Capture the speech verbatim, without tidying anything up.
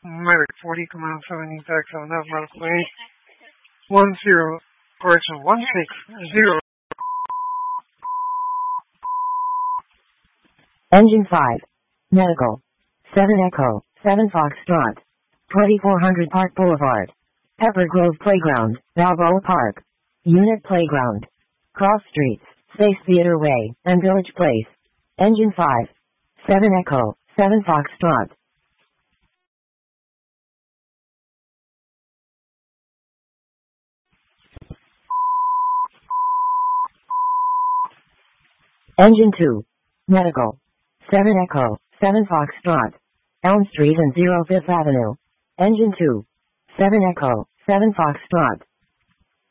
Medic forty, Command seven, Impact seven, F, Medical eight, one zero, correction, one six zero. Engine five. Medical. seven Echo, seven Foxtrot. twenty-four hundred Park Boulevard. Pepper Grove Playground, Balboa Park. Unit Playground. Cross Streets, Space Theater Way, and Village Place. Engine five. seven Echo, seven Foxtrot. Engine two. Medical. seven Echo, seven Foxtrot. Elm Street and zero Fifth Avenue. Engine two. seven Echo, seven Foxtrot.